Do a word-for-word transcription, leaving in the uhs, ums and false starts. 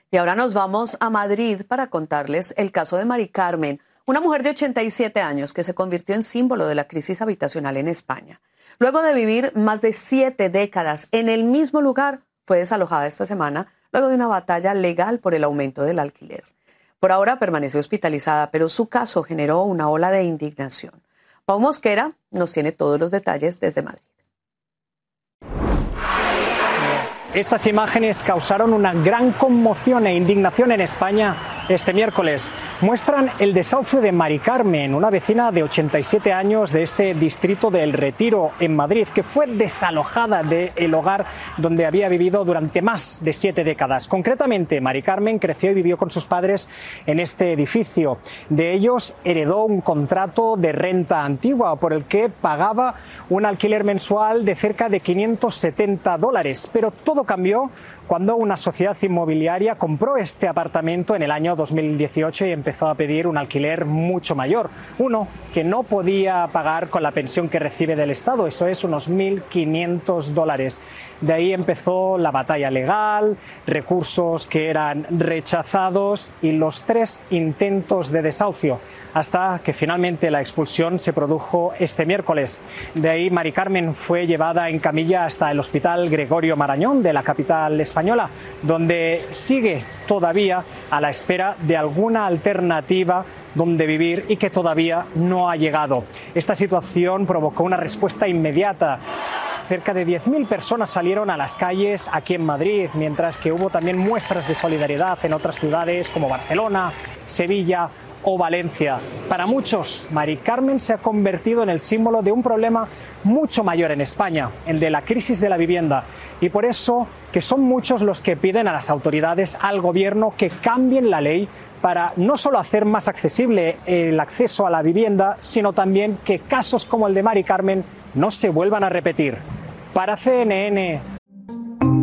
Y ahora nos vamos a Madrid para contarles el caso de Mari Carmen, una mujer de ochenta y siete años que se convirtió en símbolo de la crisis habitacional en España. Luego de vivir más de siete décadas en el mismo lugar, fue desalojada esta semana luego de una batalla legal por el aumento del alquiler. Por ahora permanece hospitalizada, pero su caso generó una ola de indignación. Pau Mosquera nos tiene todos los detalles desde Madrid. Estas imágenes causaron una gran conmoción e indignación en España este miércoles. Muestran el desahucio de Mari Carmen, una vecina de ochenta y siete años de este distrito del Retiro en Madrid, que fue desalojada del hogar donde había vivido durante más de siete décadas. Concretamente, Mari Carmen creció y vivió con sus padres en este edificio. De ellos heredó un contrato de renta antigua por el que pagaba un alquiler mensual de cerca de quinientos setenta dólares, pero todo cambió cuando una sociedad inmobiliaria compró este apartamento en el año dos mil dieciocho y empezó a pedir un alquiler mucho mayor, uno que no podía pagar con la pensión que recibe del Estado, eso es unos mil quinientos dólares. De ahí empezó la batalla legal, recursos que eran rechazados y los tres intentos de desahucio, hasta que finalmente la expulsión se produjo este miércoles. De ahí Mari Carmen fue llevada en camilla hasta el Hospital Gregorio Marañón de la capital española, donde sigue todavía a la espera de alguna alternativa donde vivir y que todavía no ha llegado. Esta situación provocó una respuesta inmediata. Cerca de diez mil personas salieron a las calles aquí en Madrid, mientras que hubo también muestras de solidaridad en otras ciudades como Barcelona, Sevilla o Valencia. Para muchos, Mari Carmen se ha convertido en el símbolo de un problema mucho mayor en España, el de la crisis de la vivienda. Y por eso que son muchos los que piden a las autoridades, al gobierno, que cambien la ley para no solo hacer más accesible el acceso a la vivienda, sino también que casos como el de Mari Carmen no se vuelvan a repetir. Para C N N,